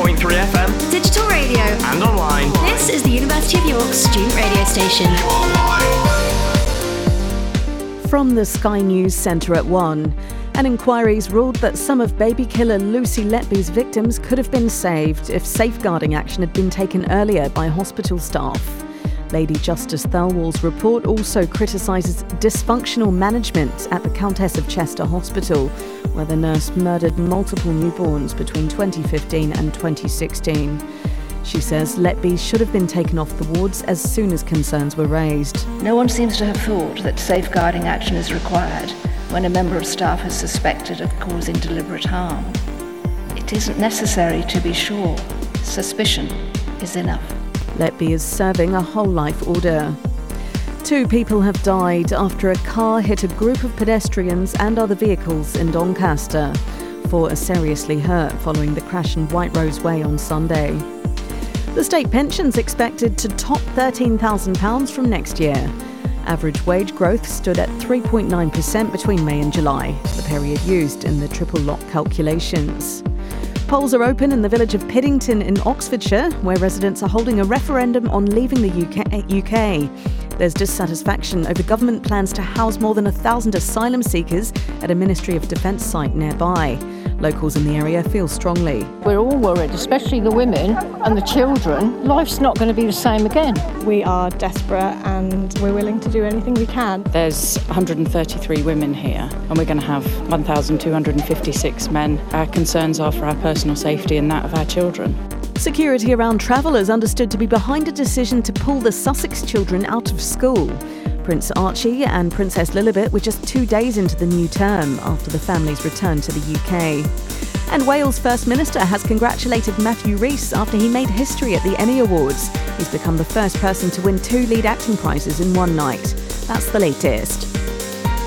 106.3 FM, digital radio, and online. This is the University of York student radio station. From the Sky News Centre at 1, an inquiry's ruled that some of baby killer Lucy Letby's victims could have been saved if safeguarding action had been taken earlier by hospital staff. Lady Justice Thelwall's report also criticises dysfunctional management at the Countess of Chester Hospital, where the nurse murdered multiple newborns between 2015 and 2016. She says Letby should have been taken off the wards as soon as concerns were raised. No one seems to have thought that safeguarding action is required when a member of staff is suspected of causing deliberate harm. It isn't necessary to be sure. Suspicion is enough. Letby is serving a whole life order. 2 people have died after a car hit a group of pedestrians and other vehicles in Doncaster. 4 are seriously hurt following the crash in White Rose Way on Sunday. The state pension's expected to top £13,000 from next year. Average wage growth stood at 3.9% between May and July, the period used in the triple lock calculations. Polls are open in the village of Piddington in Oxfordshire, where residents are holding a referendum on leaving the UK. There's dissatisfaction over government plans to house more than 1,000 asylum seekers at a Ministry of Defence site nearby. Locals in the area feel strongly. We're all worried, especially the women and the children. Life's not going to be the same again. We are desperate and we're willing to do anything we can. There's 133 women here and we're going to have 1,256 men. Our concerns are for our personal safety and that of our children. Security around travel is understood to be behind a decision to pull the Sussex children out of school. Prince Archie and Princess Lilibet were just 2 days into the new term after the families returned to the UK. And Wales First Minister has congratulated Matthew Rhys after he made history at the Emmy Awards. He's become the first person to win 2 lead acting prizes in one night. That's the latest.